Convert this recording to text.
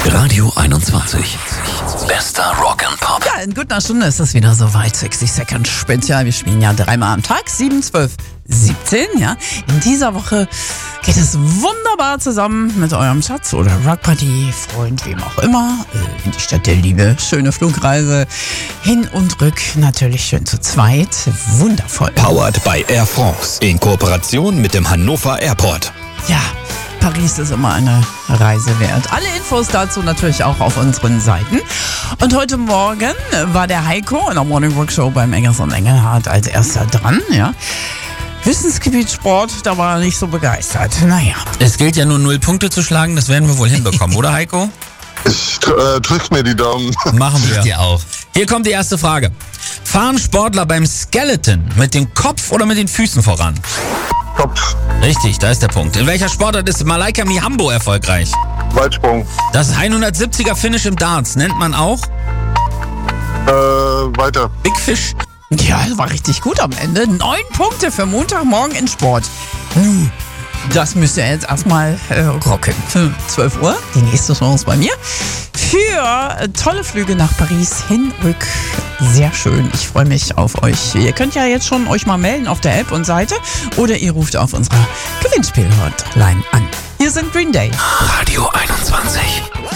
Radio 21. Bester Rock and Pop. Ja, in guter Stunde ist es wieder soweit. 60 Second Spezial. Wir spielen ja dreimal am Tag. 7, 12, 17, ja. In dieser Woche geht es wunderbar zusammen mit eurem Schatz oder Rockparty, Freund, wem auch immer, in die Stadt der Liebe. Schöne Flugreise hin und rück. Natürlich schön zu zweit. Wundervoll. Powered by Air France. In Kooperation mit dem Hannover Airport. Ja, Paris ist immer eine Reise wert. Alle Infos dazu natürlich auch auf unseren Seiten. Und heute Morgen war der Heiko in der Morning Rock Show beim Engels und Engelhardt als erster dran, ja. Wissensgebiet Sport, da war er nicht so begeistert. Naja. Es gilt ja nur 0 Punkte zu schlagen, das werden wir wohl hinbekommen, oder Heiko? Ich drück mir die Daumen. Machen wir dir auch. Hier kommt die erste Frage. Fahren Sportler beim Skeleton mit dem Kopf oder mit den Füßen voran? Kopf. Richtig, da ist der Punkt. In welcher Sportart ist Malaika Mihambo erfolgreich? Weitsprung. Das 170er Finish im Darts nennt man auch Weiter. Big Fish. Ja, das war richtig gut am Ende. 9 Punkte für Montagmorgen in Sport. Das müsst ihr jetzt erstmal rocken. 12 Uhr, die nächste Chance bei mir. Für tolle Flüge nach Paris, hin, rück. Sehr schön. Ich freue mich auf euch. Ihr könnt ja jetzt schon euch mal melden auf der App und Seite oder ihr ruft auf unserer Gewinnspiel-Hotline an. Hier sind Green Day. Radio 21.